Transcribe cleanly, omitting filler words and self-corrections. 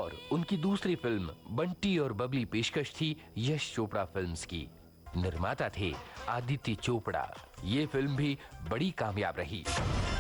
और उनकी दूसरी फिल्म बंटी और बबली पेशकश थी यश चोपड़ा फिल्म्स की। निर्माता थे आदित्य चोपड़ा। ये फिल्म भी बड़ी कामयाब रही।